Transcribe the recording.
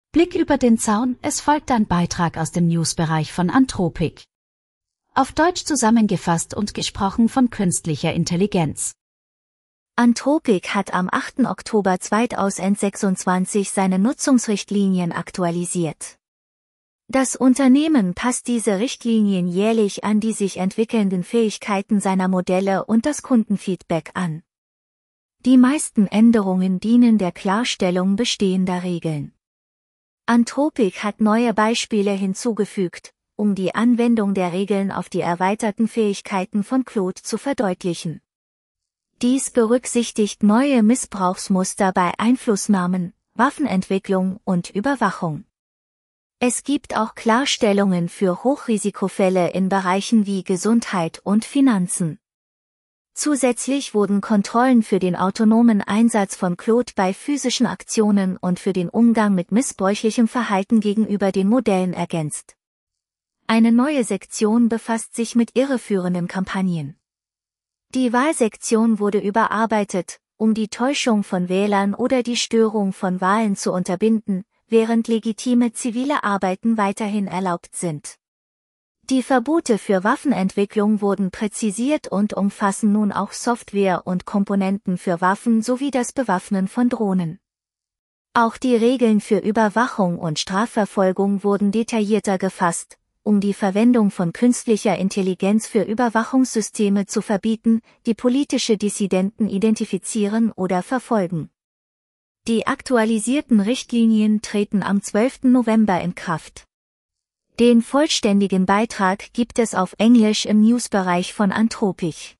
Blick über den Zaun, es folgt ein Beitrag aus dem Newsbereich von Anthropic. Auf Deutsch zusammengefasst und gesprochen von künstlicher Intelligenz. Anthropic hat am 8. Oktober 2026 seine Nutzungsrichtlinien aktualisiert. Das Unternehmen passt diese Richtlinien jährlich an die sich entwickelnden Fähigkeiten seiner Modelle und das Kundenfeedback an. Die meisten Änderungen dienen der Klarstellung bestehender Regeln. Anthropic hat neue Beispiele hinzugefügt, um die Anwendung der Regeln auf die erweiterten Fähigkeiten von Claude zu verdeutlichen. Dies berücksichtigt neue Missbrauchsmuster bei Einflussnahmen, Waffenentwicklung und Überwachung. Es gibt auch Klarstellungen für Hochrisikofälle in Bereichen wie Gesundheit und Finanzen. Zusätzlich wurden Kontrollen für den autonomen Einsatz von Claude bei physischen Aktionen und für den Umgang mit missbräuchlichem Verhalten gegenüber den Modellen ergänzt. Eine neue Sektion befasst sich mit irreführenden Kampagnen. Die Wahlsektion wurde überarbeitet, um die Täuschung von Wählern oder die Störung von Wahlen zu unterbinden, während legitime zivile Arbeiten weiterhin erlaubt sind. Die Verbote für Waffenentwicklung wurden präzisiert und umfassen nun auch Software und Komponenten für Waffen sowie das Bewaffnen von Drohnen. Auch die Regeln für Überwachung und Strafverfolgung wurden detaillierter gefasst, um die Verwendung von künstlicher Intelligenz für Überwachungssysteme zu verbieten, die politische Dissidenten identifizieren oder verfolgen. Die aktualisierten Richtlinien treten am 12. November in Kraft. Den vollständigen Beitrag gibt es auf Englisch im Newsbereich von Anthropic.